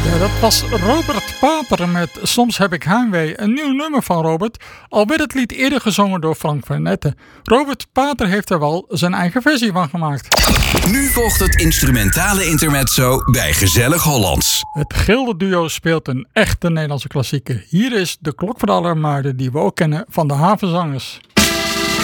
Ja, dat was Robert Pater met Soms heb ik heimwee. Een nieuw nummer van Robert, al werd het lied eerder gezongen door Frank van Netten. Robert Pater heeft er wel zijn eigen versie van gemaakt. Nu volgt het instrumentale intermezzo bij Gezellig Hollands. Het Gilde Duo speelt een echte Nederlandse klassieker. Hier is De Klok van de Alarmuiden, die we ook kennen van de Havenzangers.